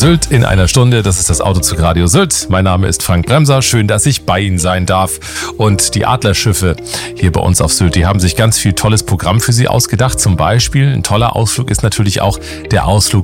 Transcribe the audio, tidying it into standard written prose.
Sylt in einer Stunde. Das ist das Autozug Radio Sylt. Mein Name ist Frank Bremser. Schön, dass ich bei Ihnen sein darf. Und die Adlerschiffe hier bei uns auf Sylt, die haben sich ganz viel tolles Programm für Sie ausgedacht. Zum Beispiel ein toller Ausflug ist natürlich auch der Ausflug